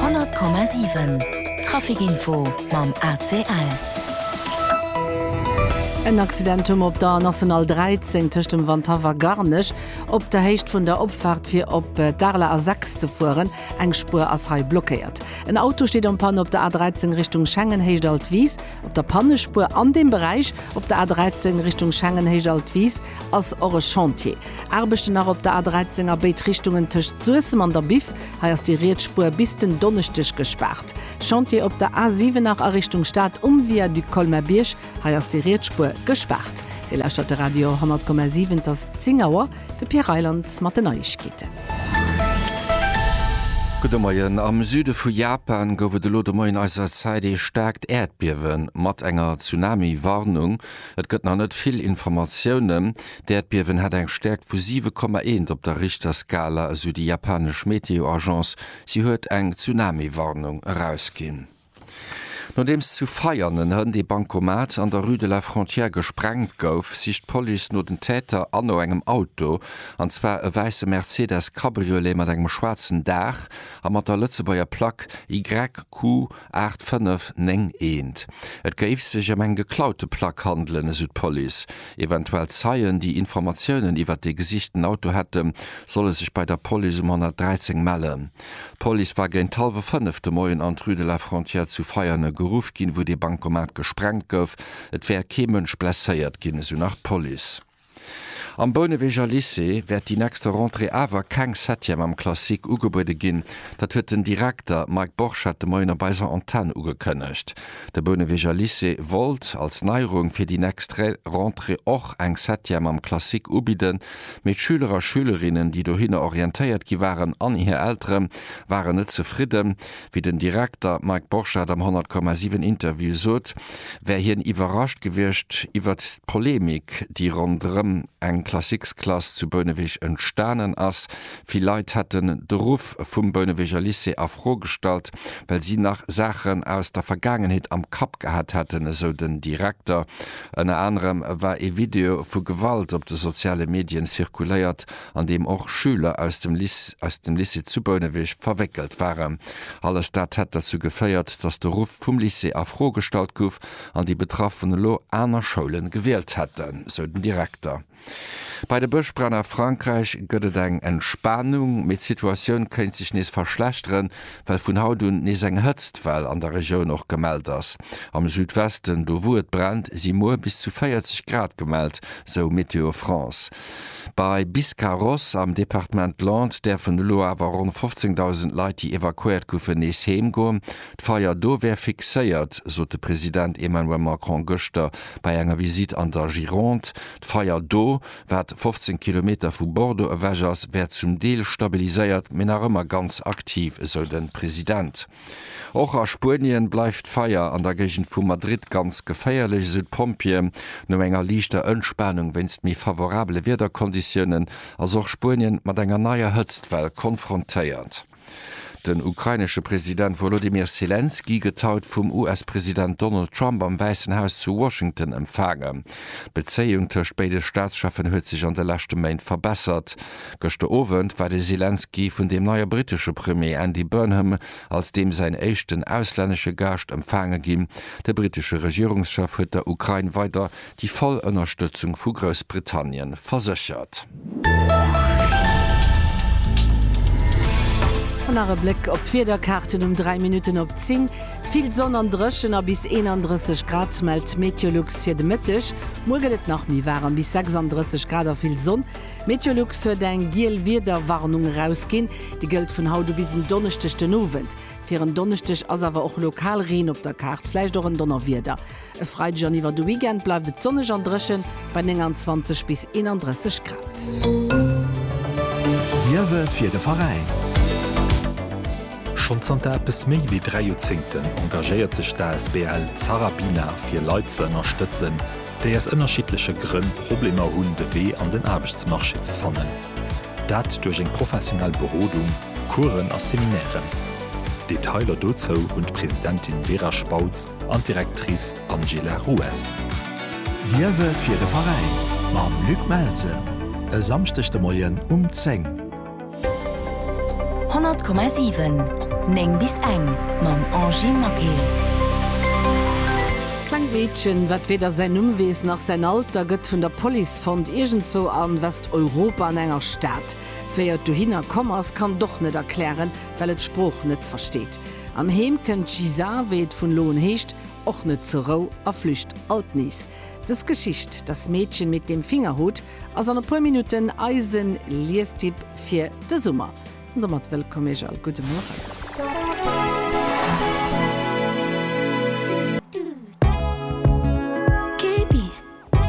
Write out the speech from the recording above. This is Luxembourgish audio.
100,7 Trafikinfo mam ACL. Ein Accidentum op der National 13 töcht dem Wandhaver Garnisch op der Hecht vun der Opfahrt fir op Darla A6 zu fuhren eng Spur as Hai blockiert. Ein Auto steht am Panne op der A13 Richtung Schengen hecht alt Wies, op der Pannespur an dem Bereich op der A13 Richtung Schengen hecht alt Wies as eure Chantier. Arbechte nach op der A13er Beitrichtungen töcht Suessem an der Bif heiers die Rietspur bis den Donnerstich gesperrt. Chantier op der A7 nach Richtung Stadt via du Kolmerbiersch heiers die Rietspur gesperrt. Die Lauschte Radio 100,7 das Zingauer de Pierre Reilands Mateneichkete. Gudemoien am Süde vu Japan gowe de Lodemoien aiser Zeit stärkt Erdbiewen mat enger Tsunami-Warnung. Et gëtt noch net viel Informationen. D'Erdbiewen hat eng stärkt vu 7,1 op der Richterskala, also die japanesch Meteoagenz. Sie huet eng Tsunami-Warnung herausgin. Nodems zu feiernen hën die Bankomat an der Rue de la Frontière gesprengt gouf, sicht Police no den Täter anno engem Auto, anzwer e weisse Mercedes Cabriolet mat engem schwarzen Dach, a mat der Lützebauer Plaque YQ 8591. Et geif sich eng geklaute Plaque handeln, Süd Police. Eventuell zeien die Informationen iwwer de gesichten Auto hätte, solle sich bei der Police 113 mellen. Police war gen talwe 5. Moien an Rue de la Frontière zu feierne Geruf gin, wo de Bankomat gesprengt gouf, et wär kemensch blesséiert gin so nach Police. Am Bonneweger Lycée werd die nächste Rentrée awer keng 7. am Klassik ugebäude ginn, dat huet den Direktor Mike Borchardt de Moiner bei seiner Antenne ugekënnecht. De Bonneweger Lycée wollt als Neierung fir die nächste Rentrée och eng 7. am Klassik ubiden, mit Schülerer Schülerinnen, die do hinne orientéiert gi waren an ihre Älterem, waren net zufrieden, wie den Direktor Mike Borchardt am 100,7 Interview sot, wär hien iwwerrascht gewircht iwwer Polemik, die rondrem eng Klassiksklasse zu Bonnewig entstanden ass. Viel Leute hätten den Ruf vom Bonneweger Lycée afrogestalt, weil sie nach Sachen aus der Vergangenheit am Kap gehabt hätten, so den Direktor. Unter anderem war ein Video von Gewalt auf den sozialen Medien zirkuliert, an dem auch Schüler aus dem Lycée zu Bonnewig verwickelt waren. Alles das hat dazu gefeiert, dass der Ruf vom Lycée afrogestalt gouf an die betroffenen Lo einer Schulen gewählt hätten, so den Direktor. Bei der Böschbrenner Frankreich gëtt eng Entspannung, mit Situationun kennt sich nes verschlechteren, weil vun Haut und nes eng Hëtztwell an der Region noch gemeldet ass. Am Südwesten, do wo et brennt, si mo bis zu 40 Grad gemeldet, so Meteo France. Bei Biscarrosse am Departement Land, der vun Loa war rund 15.000 Leiit die evakuiert goufen nees heemgoen. D'Feier do wär fixéiert, so de Präsident Emmanuel Macron Göster bei enger Visit an der Gironde. D'Feier do wär 15 Kilometer vu Bordeaux ewägers wär zum Deel stabiliséiert, men er ëmmer ganz aktiv, so den Präsident. Och a Spurien bleifft Feier an der Gegend vu Madrid ganz geféierlich, Süd Pompje, no enger liichter Entspannung wennst mi favorable Wetterkonditionen, as och Spurien mat enger naier Hëtztwell konfrontéiert. Den ukrainische Präsident Volodymyr Zelensky getaut vom US-Präsident Donald Trump am Weißen Haus zu Washington empfangen. Beziehung zwischen beide Staatschefen hat sich an der letzten Monat verbessert. Gestern Abend war der Zelensky von dem neuen britischen Premier Andy Burnham als dem sein ersten ausländischer Gast empfangen ging. Der britische Regierungschef hat der Ukraine weiter die volle Unterstützung von Großbritannien versichert. Von Blick op d'Wederkarten 3 Minuten op 10. Viel Sonne an Drëschen a bis 31 Grad meldt Meteorlux fir de Mittech. Morgelet nach mi waren bis 36 Grad a viel Sonn. Meteorlux huet eng giel Wiederwarnung rausgin, die gëlt vun Haut bis Donnerstechten Novent. Fir en Donnerstech ass awer och lokal Reen op der Kart, fleich doch en Donner wieder. E Freit an iwwer du Weekend bleif et Sonneg an Drëschen bei 20 bis 31 Grad. Jewe fir de Verein. Schon bis méi wie 3 Jahrzehnten engagiert sich der SBL Zarabina fir Leute zu unterstützen, die aus unterschiedliche Gründe Probleme hunn de Weh an den Arbeitsmarkt zu fannen. Dat durch eng professionelle Beratung, Kuren und Seminären. Detailer dazu und Präsidentin Vera Spautz und Direktrice Angela Rues. Jewe fir de Verein mam Luc Melze. E samstechte Moien 10. 100,7 9 bis 1 mam Angie Mackey. Klangmädchen, wat weder sein Umwes nach sein Alter gëtt vun der Police fand irgendwo an Westeuropa an enger Stadt. Wer du hinkommers kann doch net erklären, weil et Spruch net versteht. Am Heem könnt Gisa weet vun Lohn hecht, och net zu Rau a flücht alt nies. Das Geschicht, das Mädchen mit dem Fingerhut, as an paar Minuten Eisen Liestipp fir de Summer. Und damit willkommen, guten Morgen.